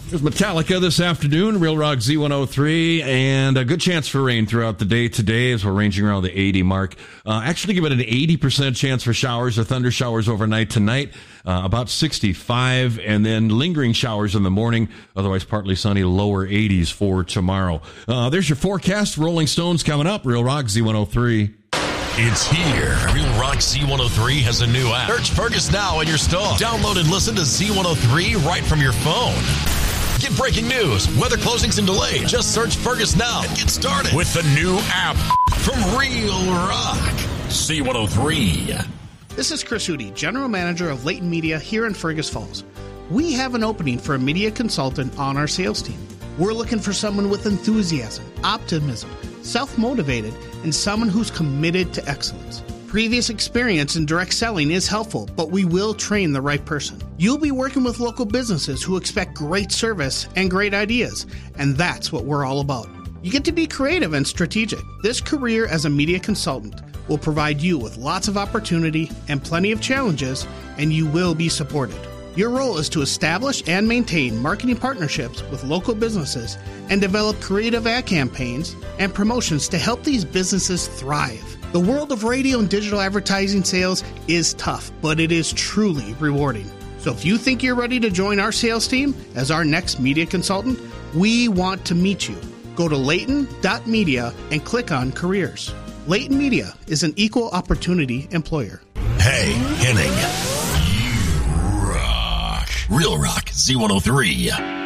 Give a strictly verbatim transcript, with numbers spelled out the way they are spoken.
There's Metallica this afternoon, Real Rock Z one oh three, and a good chance for rain throughout the day today as we're ranging around the eighty mark. Uh, actually give it an eighty percent chance for showers or thunder showers overnight tonight, uh, about sixty-five, and then lingering showers in the morning, otherwise partly sunny, lower eighties for tomorrow. Uh, there's your forecast. Rolling Stones coming up, Real Rock Z one oh three. It's here. Real Rock Z one oh three has a new app. Search Fergus now in your store. Download and listen to Z one oh three right from your phone. Get breaking news, weather closings and delays. Just search Fergus now and get started with the new app from Real Rock Z one oh three. This is Chris Hootie, General Manager of Leighton Media here in Fergus Falls. We have an opening for a media consultant on our sales team. We're looking for someone with enthusiasm, optimism, self-motivated, and someone who's committed to excellence. Previous experience in direct selling is helpful, but we will train the right person. You'll be working with local businesses who expect great service and great ideas, and that's what we're all about. You get to be creative and strategic. This career as a media consultant will provide you with lots of opportunity and plenty of challenges, and you will be supported. Your role is to establish and maintain marketing partnerships with local businesses and develop creative ad campaigns and promotions to help these businesses thrive. The world of radio and digital advertising sales is tough, but it is truly rewarding. So if you think you're ready to join our sales team as our next media consultant, we want to meet you. Go to Leighton dot media and click on careers. Leighton Media is an equal opportunity employer. Hey, Henning. You rock. Real Rock Z one oh three.